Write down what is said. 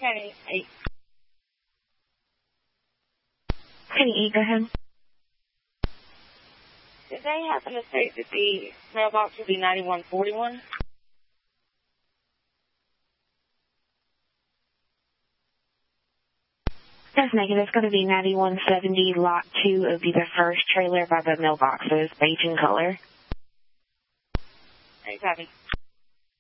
Penny 8. Penny 8, go ahead. Did they happen to state that the mailbox would be 9141? That's negative. It's going to be 9170, lot 2. It would be the first trailer by the mailboxes, beige in color. Hey, copy.